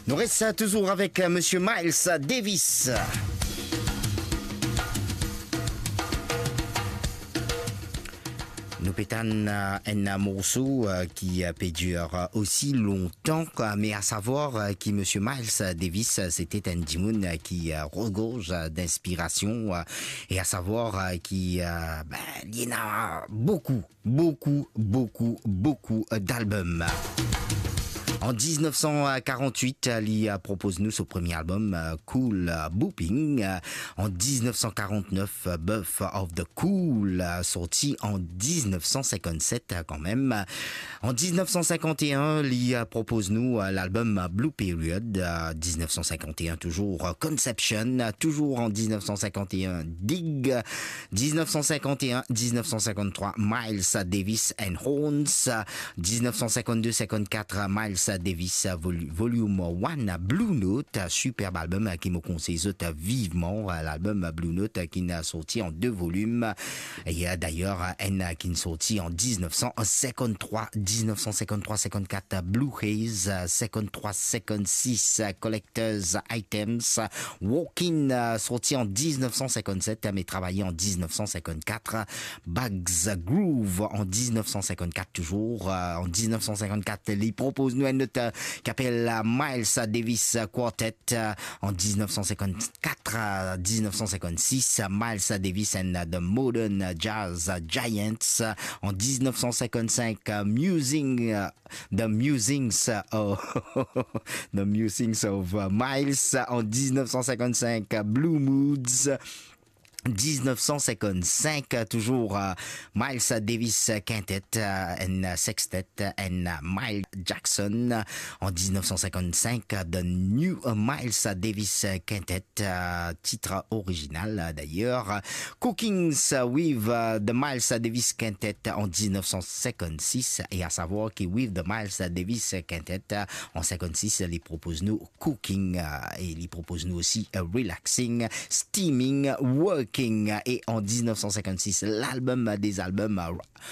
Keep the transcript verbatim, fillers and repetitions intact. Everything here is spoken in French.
Nous restons toujours avec euh, Monsieur Miles Davis. Nous pétons un morceau qui perdure aussi longtemps, mais à savoir que Monsieur Miles Davis, c'était un dimoun qui regorge d'inspiration, et à savoir qu'il ben, y en a beaucoup, beaucoup, beaucoup, beaucoup d'albums. En dix-neuf cent quarante-huit, il propose-nous son premier album, Cool Booping. En dix-neuf cent quarante-neuf, Birth of the Cool, sorti en dix-neuf cent cinquante-sept quand même. En dix-neuf cent cinquante et un, il propose-nous l'album Blue Period. dix-neuf cent cinquante et un, toujours Conception. Toujours en dix-neuf cent cinquante et un, Dig. dix-neuf cent cinquante et un, dix-neuf cent cinquante-trois, Miles Davis and Horns. dix-neuf cent cinquante-deux cinquante-quatre, Miles Davis Volume un, Blue Note, superbe album qui me conseille vivement, l'album Blue Note qui est sorti en deux volumes, et d'ailleurs un qui est sorti en dix-neuf cent cinquante-trois, dix-neuf cent cinquante-trois cinquante-quatre, Blue Haze, cinquante-trois cinquante-six, Collector's Items, Walking, sorti en dix-neuf cent cinquante-sept mais travaillé en dix-neuf cent cinquante-quatre, Bugs Groove en dix-neuf cent cinquante-quatre toujours, en dix-neuf cent cinquante-quatre, il propose nous une note qui appelle Miles Davis Quartet. En dix-neuf cent cinquante-quatre, dix-neuf cent cinquante-six, Miles Davis and the Modern Jazz Giants. En dix-neuf cent cinquante-cinq, Musing, The Musings of, The Musings of Miles. En dix-neuf cent cinquante-cinq, Blue Moods. dix-neuf cent cinquante-cinq, toujours uh, Miles Davis Quintet uh, and Sextet and uh, Miles Jackson. En dix-neuf cent cinquante-cinq, The New uh, Miles Davis Quintet, uh, titre original uh, d'ailleurs. Cookings with uh, the Miles Davis Quintet en dix-neuf cent cinquante-six, et à savoir que with the Miles Davis Quintet uh, en cinquante-six, il propose nous Cooking, uh, et il propose nous aussi uh, Relaxing, Steaming, Working. Et en dix-neuf cent cinquante-six, l'album des albums